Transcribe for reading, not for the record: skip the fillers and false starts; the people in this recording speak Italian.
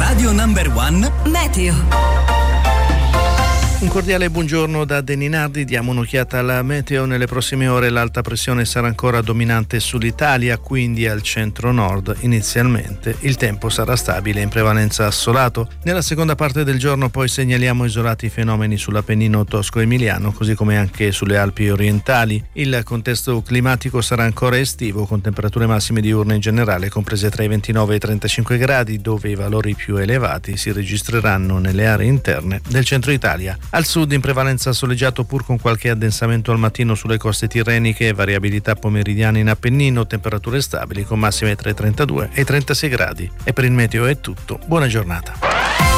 Radio Number One Meteo. Un cordiale buongiorno da Deninardi, diamo un'occhiata alla meteo. Nelle prossime ore l'alta pressione sarà ancora dominante sull'Italia, quindi al centro-nord. Inizialmente il tempo sarà stabile, in prevalenza assolato. Nella seconda parte del giorno poi segnaliamo isolati fenomeni sull'Appennino tosco-emiliano, così come anche sulle Alpi orientali. Il contesto climatico sarà ancora estivo, con temperature massime diurne in generale comprese tra i 29 e i 35 gradi, dove i valori più elevati si registreranno nelle aree interne del centro Italia. Al sud in prevalenza soleggiato, pur con qualche addensamento al mattino sulle coste tirreniche, variabilità pomeridiana in Appennino, temperature stabili con massime tra i 32 e i 36 gradi. E per il meteo è tutto. Buona giornata.